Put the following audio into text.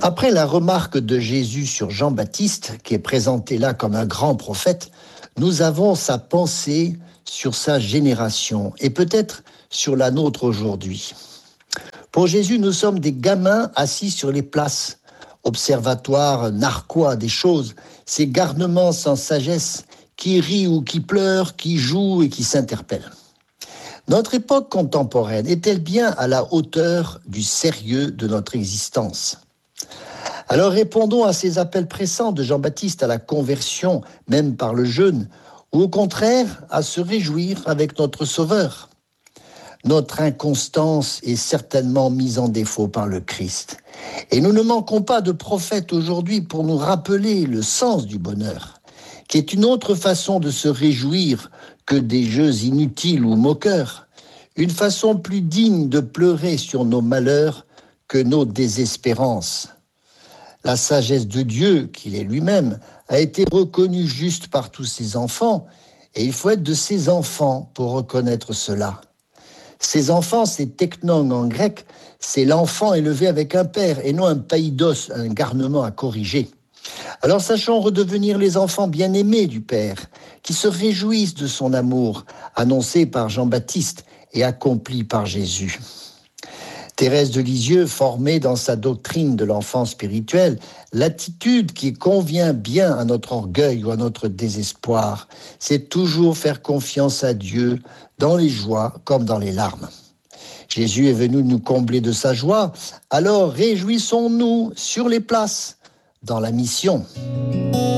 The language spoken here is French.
Après la remarque de Jésus sur Jean-Baptiste, qui est présenté là comme un grand prophète, nous avons sa pensée sur sa génération et peut-être sur la nôtre aujourd'hui. Pour Jésus, nous sommes des gamins assis sur les places, observatoires narquois des choses, ces garnements sans sagesse qui rient ou qui pleurent, qui jouent et qui s'interpellent. Notre époque contemporaine est-elle bien à la hauteur du sérieux de notre existence ? Alors répondons à ces appels pressants de Jean-Baptiste à la conversion, même par le jeûne, ou au contraire à se réjouir avec notre Sauveur. Notre inconstance est certainement mise en défaut par le Christ. Et nous ne manquons pas de prophètes aujourd'hui pour nous rappeler le sens du bonheur, qui est une autre façon de se réjouir que des jeux inutiles ou moqueurs, une façon plus digne de pleurer sur nos malheurs que nos désespérances. La sagesse de Dieu, qu'il est lui-même, a été reconnue juste par tous ses enfants, et il faut être de ses enfants pour reconnaître cela. Ses enfants, c'est teknon en grec, c'est l'enfant élevé avec un père, et non un païdos, un garnement à corriger. Alors sachons redevenir les enfants bien-aimés du Père, qui se réjouissent de son amour, annoncé par Jean-Baptiste et accompli par Jésus. Thérèse de Lisieux formait dans sa doctrine de l'enfant spirituel l'attitude qui convient bien à notre orgueil ou à notre désespoir. C'est toujours faire confiance à Dieu dans les joies comme dans les larmes. Jésus est venu nous combler de sa joie, alors réjouissons-nous sur les places dans la mission.